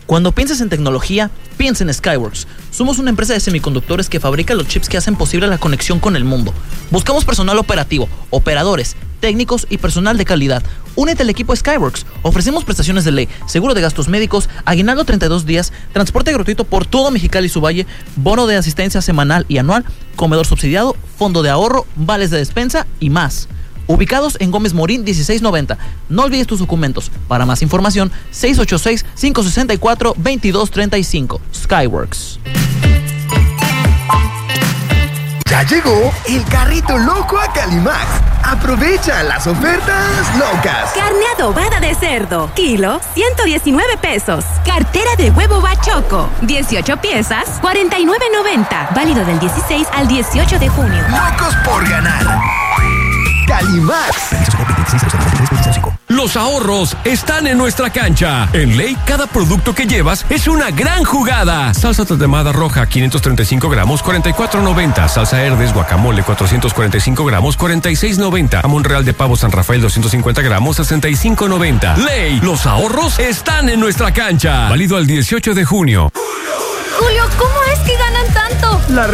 Cuando pienses en tecnología, piensa en Skyworks. Somos una empresa de semiconductores que fabrica los chips que hacen posible la conexión con el mundo. Buscamos personal operativo, operadores, técnicos y personal de calidad. Únete al equipo Skyworks. Ofrecemos prestaciones de ley, seguro de gastos médicos, aguinaldo 32 días, transporte gratuito por todo Mexicali y su valle, bono de asistencia semanal y anual, comedor subsidiado, fondo de ahorro, vales de despensa y más. Ubicados en Gómez Morín 1690. No olvides tus documentos. Para más información, 686-564-2235. Skyworks. Ya llegó el carrito loco a Calimax. Aprovecha las ofertas locas. Carne adobada de cerdo, kilo, 119 pesos. Cartera de huevo bachoco, 18 piezas, 49.90. Válido del 16 al 18 de junio. Locos por ganar. Calimax. Los ahorros están en nuestra cancha. En Ley, cada producto que llevas es una gran jugada. Salsa tatemada roja, 535 gramos, 44.90. Salsa Herdes guacamole, 445 gramos, 46.90. Jamón real de pavo San Rafael, 250 gramos, 65.90. Ley, los ahorros están en nuestra cancha. Válido al 18 de junio. Julio, ¿cómo es que ganan tanto? La